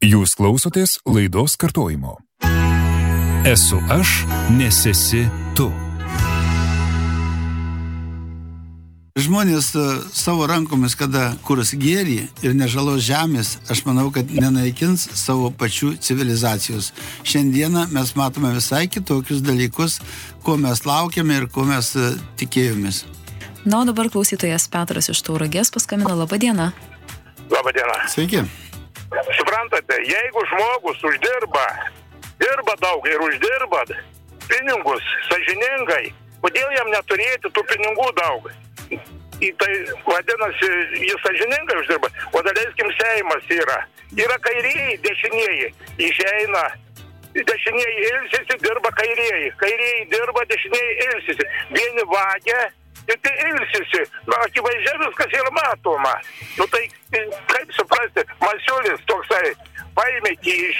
Jūs klausotės laidos kartojimo. Esu aš, nes esi tu. Žmonės savo rankomis, kada kurs gėrį ir nežalos žemės, aš manau, kad nenaikins savo pačių civilizacijos. Šiandieną mes matome visai kitokius dalykus, ko mes laukiame ir ko mes tikėjomės. Na, o dabar klausytojas Petras iš Tauragės paskambino. Labą dieną. Labą dieną. Sveiki. Suprantate, jeigu žmogus dirba daug ir uždirba pinigus sąžiningai, kodėl jam neturėti tų pinigų daug? Tai vadinasi, jis sąžiningai uždirba. O daleiskim, Seimas yra kairieji, dešinieji. Išeina, dešinieji ilsisi, dirba kairieji dirba, dešinieji ilsisi. Vieni vagia, kiti ilsisi. Akivaizdžiai viskas yra matoma. Tai kaip suprasti, Masiulis toksai paėmė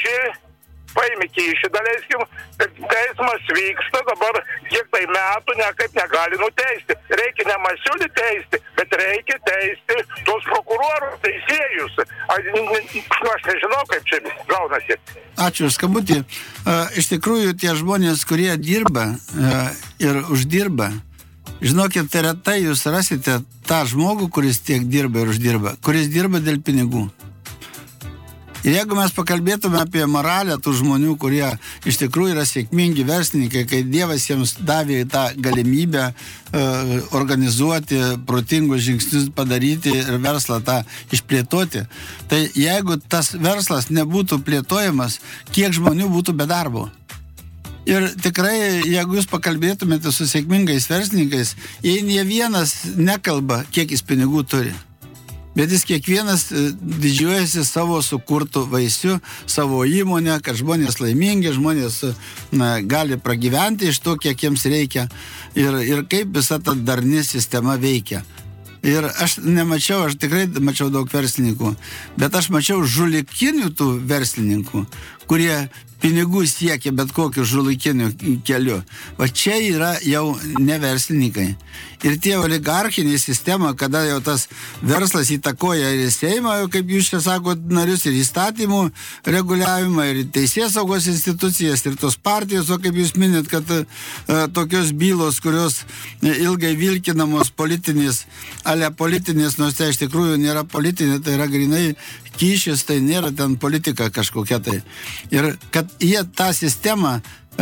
kyšį, daleiskim, teismas vyksta dabar kiek tai metų, niekaip negali nuteisti. Reikia ne Masiulį teisti, bet reikia teisti tos prokurorų teisėjus. Aš nežinau, kaip čia gaunasi. Ačiū už skambutį. Iš tikrųjų, tie žmonės, kurie dirba ir uždirba, žinokit, tai retai jūs rasite tą žmogų, kuris tiek dirba ir uždirba, kuris dirba dėl pinigų. Ir jeigu mes pakalbėtume apie moralę tų žmonių, kurie iš tikrųjų yra sėkmingi verslininkai, kai Dievas jiems davė tą galimybę organizuoti, protingus žingsnius padaryti ir verslą tą išplėtoti, tai jeigu tas verslas nebūtų plėtojamas, kiek žmonių būtų be darbo? Ir tikrai, jeigu jūs pakalbėtumėte su sėkmingais verslininkais, jei nie vienas nekalba, kiek jis pinigų turi. Bet jis kiekvienas didžiuojasi savo sukurtų vaisių, savo įmonę, kad žmonės laimingi, žmonės gali pragyventi iš to, kiek jiems reikia ir kaip visa ta darni sistema veikia. Ir aš tikrai mačiau daug verslininkų, bet aš mačiau žulikinių tų verslininkų, kurie pinigų siekia bet kokiu žulikiniu keliu. Va čia yra jau ne verslininkai. Ir tie oligarchinė sistema, kada jau tas verslas įtakoja ir Seimą, kaip jūs čia sakot, narius, ir įstatymų reguliavimą, ir teisėsaugos institucijas, ir tos partijos, o kaip jūs minit, kad tokios bylos, kurios ilgai vilkinamos politinės, nors tai iš tikrųjų nėra politinė, tai yra grinai kyšis, tai nėra ten politika kažkokia tai. Ir kad jie tą sistemą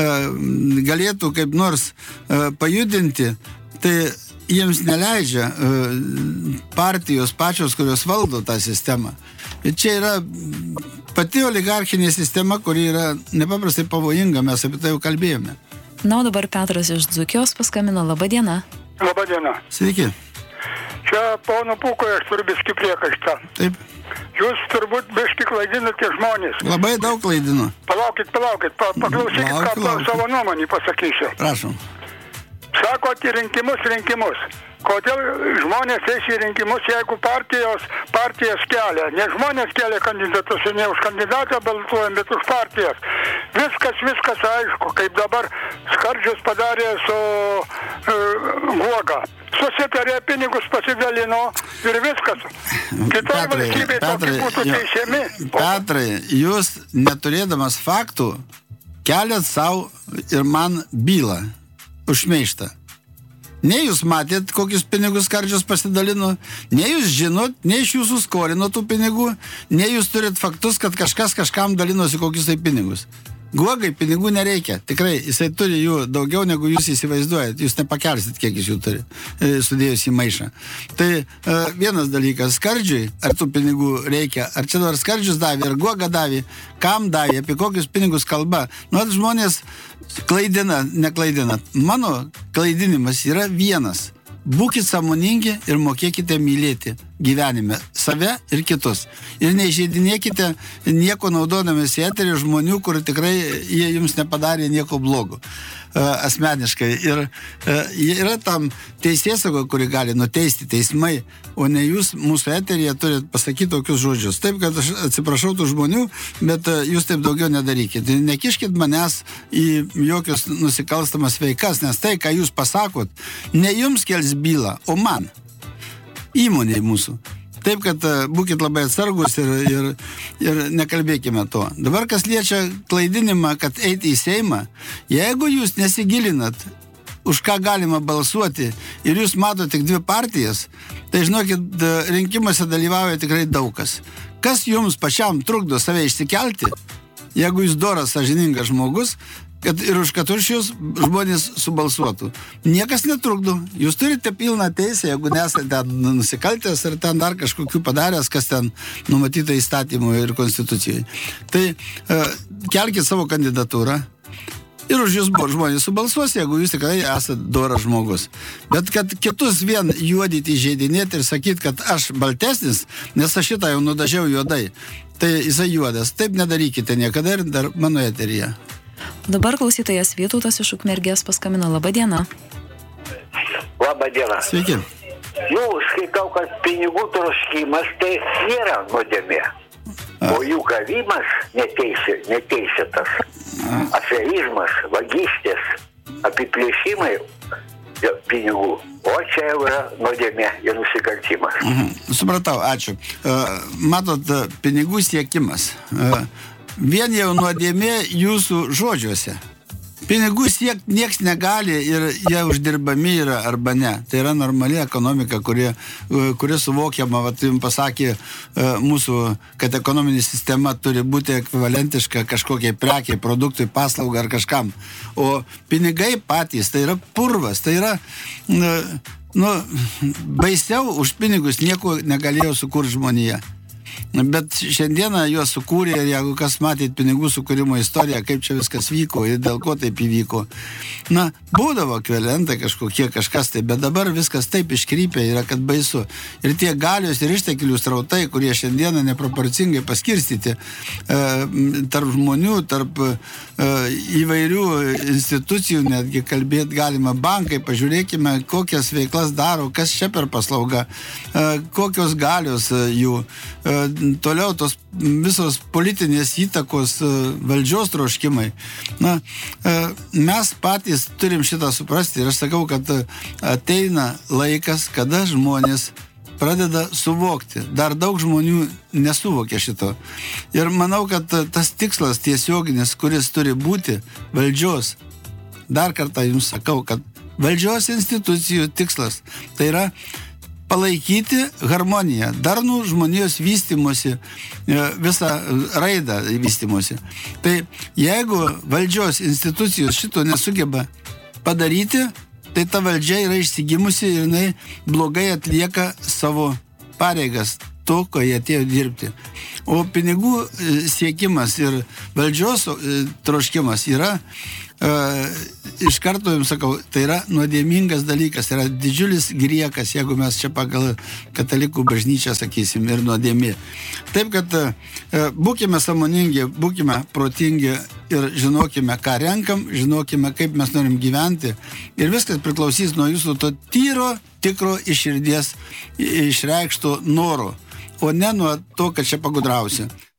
galėtų kaip nors pajudinti, tai jiems neleidžia partijos pačios, kurios valdo tą sistemą. Ir čia yra pati oligarchinė sistema, kuri yra nepaprastai pavojinga, mes apie tai jau kalbėjome. Na, o dabar Petras iš Dzūkijos paskambino. Labą dieną. Labą dieną. Sveiki. Čia pono Pūkoje aš turiu biškį priekaištą. Taip. Jūs turbūt biškį klaidinate žmonės. Labai daug klaidinu. Palaukit, paklausykit, ką savo nuomonį pasakysiu. Prašom. Sakot, rinkimus. Kodėl žmonės eis į rinkimus, jeigu partijas kelia? Ne žmonės kelia kandidatus, ne už kandidatą balsuojam, bet už partijas. Viskas aišku, kaip dabar Skardžius padarė su Guoga. Susitarė, pinigus pasidalino ir viskas. Kitai valstybei tokie būtų teisiami. Petrai, jūs neturėdamas faktų keliat savo ir man bylą už šmeižtą. Nei jūs matėt, kokius pinigus Skardžius pasidalino, nei jūs žinot, nei iš jūsų skolino tų pinigų, nei jūs turit faktus, kad kažkas kažkam dalinosi kokius tai pinigus. Guogai pinigų nereikia. Tikrai, jisai turi jų daugiau, negu jūs įsivaizduojat. Jūs nepakelsit, kiek jis jų turi, sudėjus į maišą. Tai vienas dalykas, Skardžiui, ar tų pinigų reikia, ar čia dar Skardžius davė, ar Guoga davė, kam davė, apie kokius pinigus kalba. Žmonės neklaidina. Mano klaidinimas yra vienas. Būkit sąmoningi ir mokėkite mylėti gyvenime save ir kitus. Ir neįžeidinėkite nieko naudodamės į eterį žmonių, kur tikrai jie jums nepadarė nieko blogo asmeniškai. Ir yra tam teisėsauga, kuri gali nuteisti teismai, o ne jūs mūsų eteryje turit pasakyti tokius žodžius. Taip, kad aš atsiprašau tų žmonių, bet jūs taip daugiau nedarykit. Nekiškit manęs į jokius nusikalstamas veikas, nes tai, ką jūs pasakot, ne jums kels bylą, o man. Įmonė mūsų. Taip, kad būkit labai atsargus ir nekalbėkime to. Dabar, kas liečia klaidinimą, kad eiti į Seimą, jeigu jūs nesigilinat, už ką galima balsuoti ir jūs matote tik 2 partijas, tai žinokit, rinkimuose dalyvauja tikrai daug kas. Kas jums pačiam trukdo save išsikelti, jeigu jūs doras sąžiningas žmogus, kad ir už jūs žmonės subalsuotų. Niekas netrukdo. Jūs turite pilną teisę, jeigu nesate ten nusikaltęs ar ten dar kažkokių padaręs, kas ten numatyta įstatymų ir konstitucijai. Tai kelkit savo kandidatūrą ir už jūs žmonės subalsuos, jeigu jūs tikrai esate doras žmogus. Bet kad kitus vien juodyti, įžeidinėti ir sakyti, kad aš baltesnis, nes aš šitą jau nudažiau juodai, tai jisai juodas. Taip nedarykite niekada ir dar mano eteryje. Dabar klausytojas Vytautas iš Ukmergės paskambino. Labą dieną. Labą dieną. Sveiki. Skaitau, kad pinigų troškimas tai nėra nuodėmė. O jų gavimas neteisėtas. Aferizmas, vagystės, apiplėšimai pinigų. O čia jau yra nuodėmė ir nusikaltimas. Supratau, ačiū. Matot, pinigų siekimas. Vien jau nuodėmė jūsų žodžiuose. Pinigų siekti nieks negali ir jie uždirbami yra arba ne. Tai yra normali ekonomika, kuri suvokiama, jums pasakė mūsų, kad ekonominė sistema turi būti ekvivalentiška kažkokiai prekiai, produktui, paslaugai ar kažkam. O pinigai patys, tai yra purvas, tai yra, baisiau už pinigus nieko negalėjo sukurti žmonija. Bet šiandieną juos sukūrė ir jeigu kas matėt pinigų sukūrimo istoriją, kaip čia viskas vyko ir dėl ko taip įvyko. Būdavo ekvivalentai kažkas tai, bet dabar viskas taip iškrypė yra, kad baisu. Ir tie galios ir išteklių srautai, kurie šiandieną neproporcingai paskirstyti tarp žmonių, tarp įvairių institucijų, netgi kalbėti galima bankai, pažiūrėkime, kokias veiklas daro, kas čia per paslauga, kokios galios jų. Toliau tos visos politinės įtakos valdžios troškimai. Mes patys turim šitą suprasti ir aš sakau, kad ateina laikas, kada žmonės pradeda suvokti. Dar daug žmonių nesuvokia šito. Ir manau, kad tas tikslas tiesioginis, kuris turi būti valdžios, dar kartą jums sakau, kad valdžios institucijų tikslas tai yra palaikyti harmoniją, darnų žmonijos vystymosi, visą raidą vystymosi. Tai jeigu valdžios institucijos šito nesugeba padaryti, tai ta valdžia yra išsigimusi ir jinai blogai atlieka savo pareigas, to, ko jie atėjo dirbti. O pinigų siekimas ir valdžios troškimas yra iš karto jums sakau, tai yra nuodėmingas dalykas, tai yra didžiulis griekas, jeigu mes čia pagal katalikų bažnyčią sakysim, ir nuodėmė. Taip, kad būkime sąmoningi, būkime protingi ir žinokime, ką renkam, žinokime, kaip mes norim gyventi ir viskas priklausys nuo jūsų to tyro, tikro iš širdies išreikšto noro, o ne nuo to, kad čia pagudrausi.